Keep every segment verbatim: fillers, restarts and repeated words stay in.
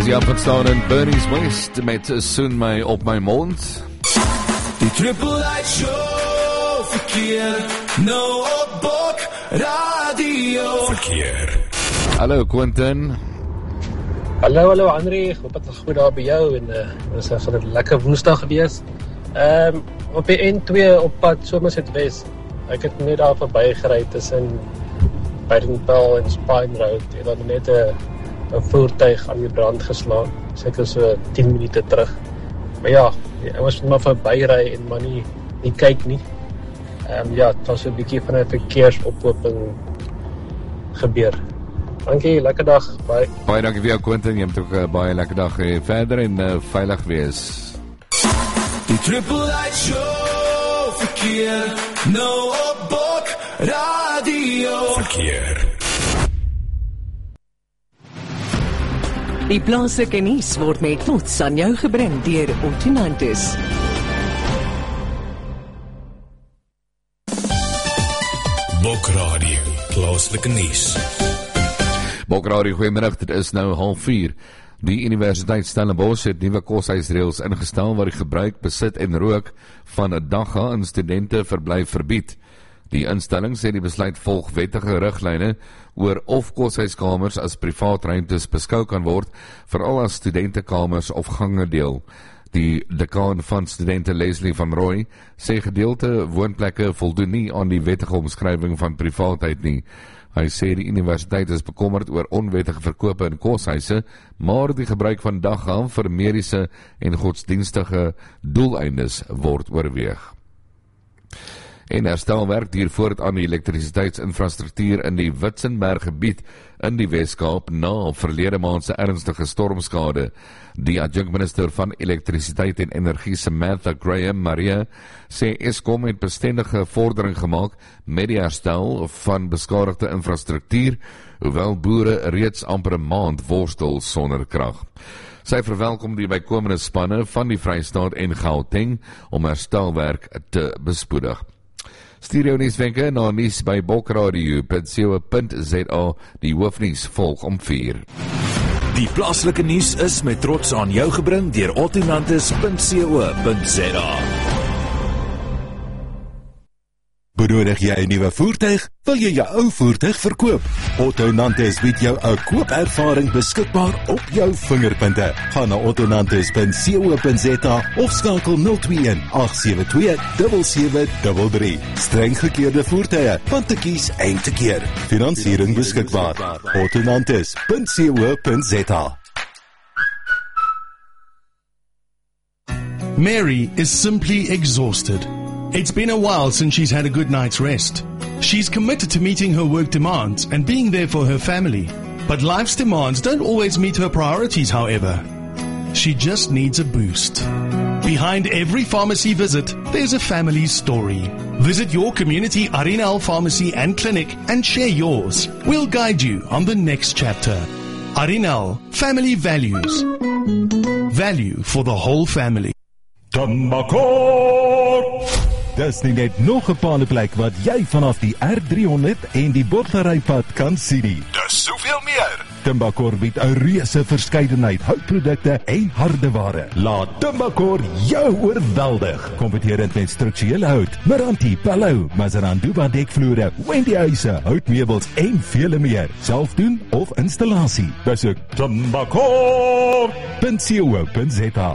Dis Jan van staan in Bernie's West met Soen my op my mond. Die Triple H Show, verkeer, nou op Bok Radio. Verkeer. Hallo Quentin. Hallo, hallo André, hoop het goed daar by jou en uh, dit is een lekker woensdag gewees. Um, op die N twee op pad Somerset West, ek het net daar voorbij gery tussen Baden-Powell en Spine Road en dan net een, een voertuig aan die brand geslaan, seker so tien minute terug. Maar ja, ek was maar voorbij ry en maar nie, nie kyk nie. Um, ja, het was so 'n bietjie van 'n verkeersophoping gebeur. Dankie, lekker dag, bye. Baie dankie vir jou Quentin, jy moet ook uh, baie lekker dag hê verder en uh, veilig wees. Die Triple H Show, verkeer, nou op Bok Radio. Verkeer. Die plaaslike nuus word met trots aan jou gebring deur Ottonantis. Bok Radio, plaaslike nuus. Bok Radio, goeiemiddag, dit is nou half vier. Die Universiteit Stellenbosch het nuwe koshuisreëls ingestel waar die gebruik, besit en rook van 'n dagga in studente verblyf verbied. Die instelling sê die besluit volg wettige riglyne oor of koshuiskamers as privaat ruimtes beskou kan word, veral as studentekamers of gange deel. Die dekaan van studente Leslie van Roy sê gedeelte woonplekke voldoen nie aan die wettige omskrywing van privaatheid nie. Hy sê die universiteit is bekommerd oor onwettige verkope in koshuise, maar die gebruik van dagga vir mediese en godsdienstige doeleindes word oorweeg. En herstelwerk duur voort aan die elektrisiteitsinfrastruktuur in die Witzenberg gebied in die Weskaap na verlede maand se ernstige stormskade. Die adjunkminister van elektrisiteit en energie Samantha Graham Maria sê Eskom het bestendige vordering gemaak met die herstel van beskadigde infrastruktuur, hoewel boere reeds amper 'n maand worstel sonder krag. Sy verwelkom die bykomende spanne van die Vrystaat en Gauteng om herstelwerk te bespoedig. Stuur jou nuuswenke na nuus by bokradio punt co punt za. Die hoofnuus volg om vier. Die plaaslike nuus is met trots aan jou gebring deur ottonantis punt co punt za. Benodig jy 'n nuwe voertuig? Wil jy jou ou voertuig verkoop? Ottonantis bied jou 'n koopervaring beskikbaar op jou vingerpunte. Gaan na ottonantis punt co punt za of skakel nul twee een agt sewe twee sewe sewe drie drie. Streng gekeurde voertuie, van te kies en te keer. Finansiering beskikbaar. ottonantis punt co punt za. Mary is simply exhausted. It's been a while since she's had a good night's rest. She's committed to meeting her work demands and being there for her family. But life's demands don't always meet her priorities, however. She just needs a boost. Behind every pharmacy visit, there's a family story. Visit your community Arinal pharmacy and clinic and share yours. We'll guide you on the next chapter. Arinal, family values. Value for the whole family. Tambakor! Dis nie net nog 'n paneplek wat jy vanaf die R driehonderd en die Botterypad kan sien nie. Dis soveel meer. Timbakor bied 'n reuse verskeidenheid houtprodukte en hardeware. Laat Timbakor jou oorweldig. Kompeterend met strukturele hout, Meranti, Palou, Mazaranduba dekvloere, Wendy huise, houtmeubels en vele meer. Self doen of installasie. Besoek timbakor punt co punt za.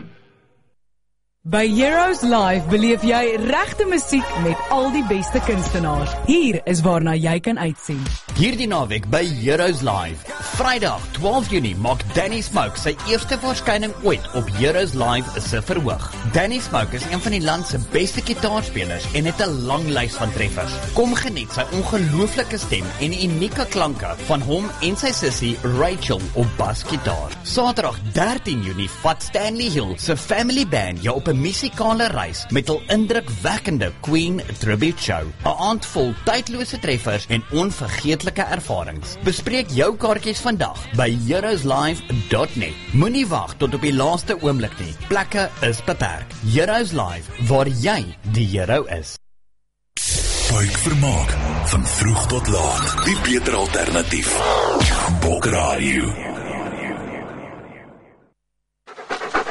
By Heroes Live beleef jy regte musiek met al die beste kunstenaars. Hier is waarna jy kan uitsien. Hierdie naweek by Heroes Live. Vrydag twaalf Junie maak Danny Smoke sy eerste verskyning ooit op Heroes Live se verhoog. Danny Smoke is een van die land se beste gitaarspelers en het 'n lang lys van treffers. Kom geniet sy ongelooflike stem en die unieke klanke van hom en sy sussie Rachel op basgitaar. Saterdag dertien Junie vat Stanley Hill se Family Band jou op 'n musikale reis met 'n indrukwekkende Queen tribute show. 'n Aand vol tydlose treffers en onvergeetlike ervarings. Bespreek jou kaartjies vandag by heroes live dot net. Moenie wag tot op die laaste oomblik nie. Plekke is beperk. Heroes Live, waar jy die hero is. Buik vermaak van vroeg tot laat. Die beter alternatief. Bok Radio.